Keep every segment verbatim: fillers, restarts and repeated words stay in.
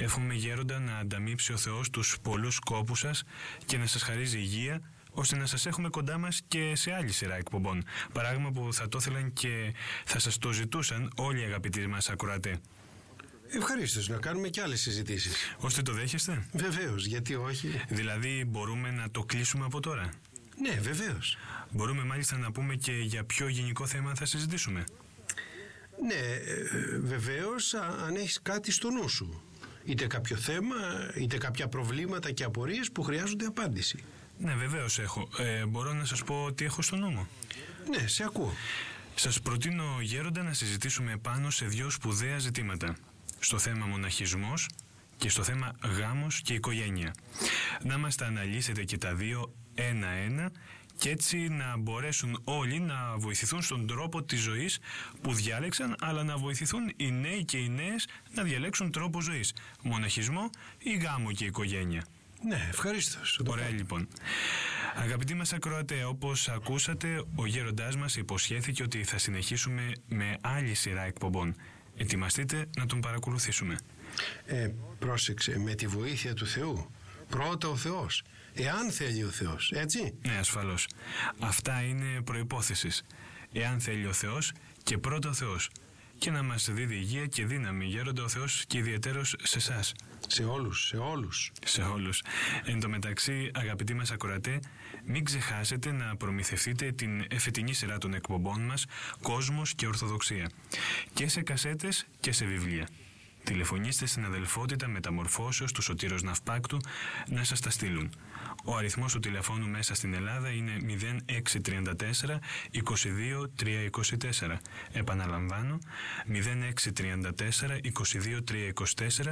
Εύχομαι, Γέροντα, να ανταμείψει ο Θεός τους πολλούς κόπους σας και να σας χαρίζει υγεία, ώστε να σας έχουμε κοντά μας και σε άλλη σειρά εκπομπών. Παράδειγμα που θα το ήθελαν και θα σας το ζητούσαν όλοι οι αγαπητοί μας ακροατές. Ευχαρίστως να κάνουμε και άλλες συζητήσεις. Ώστε το δέχεστε? Βεβαίως, γιατί όχι. Δηλαδή μπορούμε να το κλείσουμε από τώρα? Ναι, βεβαίως. Μπορούμε μάλιστα να πούμε και για ποιο γενικό θέμα θα συζητήσουμε. Ναι, βεβαίως, αν έχεις κάτι στο νου σου. Είτε κάποιο θέμα, είτε κάποια προβλήματα και απορίες που χρειάζονται απάντηση. Ναι, βεβαίως έχω. Ε, μπορώ να σας πω τι έχω στο νου μου? Ναι, σε ακούω. Σας προτείνω, Γέροντα, να συζητήσουμε πάνω σε δύο σπουδαία ζητήματα. Στο θέμα μοναχισμός και στο θέμα γάμος και οικογένεια. Να μας τα αναλύσετε και τα δύο ένα-ένα και έτσι να μπορέσουν όλοι να βοηθηθούν στον τρόπο της ζωής που διάλεξαν, αλλά να βοηθηθούν οι νέοι και οι νέες να διαλέξουν τρόπο ζωής, μοναχισμό ή γάμο και οικογένεια. Ναι, ευχαρίστως. Ωραία, λοιπόν. Αγαπητοί μας ακροατέ, όπως ακούσατε, ο γέροντάς μας υποσχέθηκε ότι θα συνεχίσουμε με άλλη σειρά εκπομπών. Ετοιμαστείτε να τον παρακολουθήσουμε. Ε, πρόσεξε, με τη βοήθεια του Θεού. Πρώτα ο Θεός, εάν θέλει ο Θεός, έτσι? Ναι, ασφαλώς. Αυτά είναι προϋπόθεσης. Εάν θέλει ο Θεός και πρώτα ο Θεός. Και να μας δίδει υγεία και δύναμη, Γέροντα, ο Θεός, και ιδιαιτέρως σε εσάς. Σε όλους, σε όλους. Σε όλους. Εν τω μεταξύ, αγαπητοί μας ακροατέ, μην ξεχάσετε να προμηθευτείτε την εφετινή σειρά των εκπομπών μας «Κόσμος και Ορθοδοξία» και σε κασέτες και σε βιβλία. Τηλεφωνήστε στην Αδελφότητα Μεταμορφώσεως του Σωτήρος Ναυπάκτου να σας τα στείλουν. Ο αριθμός του τηλεφώνου μέσα στην Ελλάδα είναι μηδέν έξι τρία τέσσερα είκοσι δύο τρία είκοσι τέσσερα. Επαναλαμβάνω, μηδέν έξι τρία τέσσερα είκοσι δύο τρία είκοσι τέσσερα,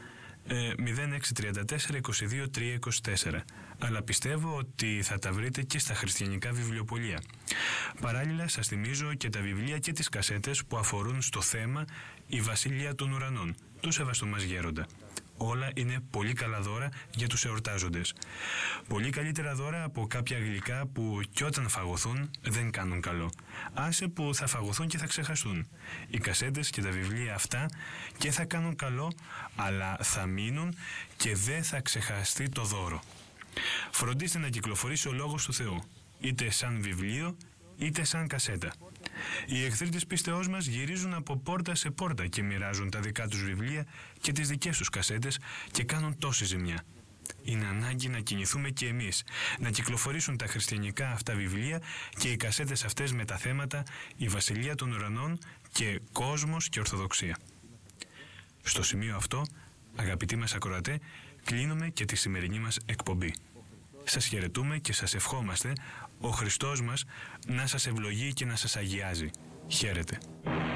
μηδέν έξι τρία τέσσερα είκοσι δύο τρία είκοσι τέσσερα. Αλλά πιστεύω ότι θα τα βρείτε και στα χριστιανικά βιβλιοπωλεία. Παράλληλα, σας θυμίζω και τα βιβλία και τις κασέτες που αφορούν στο θέμα «Η Βασιλεία των Ουρανών» του Σεβαστού μας Γέροντα. Όλα είναι πολύ καλά δώρα για τους εορτάζοντες. Πολύ καλύτερα δώρα από κάποια γλυκά που κι όταν φαγωθούν δεν κάνουν καλό. Άσε που θα φαγωθούν και θα ξεχαστούν. Οι κασέτες και τα βιβλία αυτά και θα κάνουν καλό, αλλά θα μείνουν και δεν θα ξεχαστεί το δώρο. Φροντίστε να κυκλοφορήσει ο Λόγος του Θεού, είτε σαν βιβλίο είτε σαν κασέτα. Οι εχθροί της πίστεώς μας γυρίζουν από πόρτα σε πόρτα και μοιράζουν τα δικά τους βιβλία και τις δικές τους κασέτες και κάνουν τόση ζημιά. Είναι ανάγκη να κινηθούμε και εμείς, να κυκλοφορήσουν τα χριστιανικά αυτά βιβλία και οι κασέτες αυτές με τα θέματα «Η Βασιλεία των Ουρανών» και «Κόσμος και Ορθοδοξία». Στο σημείο αυτό, αγαπητοί μας ακροατέ, κλείνουμε και τη σημερινή μας εκπομπή. Σας χαιρετούμε και σας ευχόμαστε ο Χριστός μας να σας ευλογεί και να σας αγιάζει. Χαίρετε.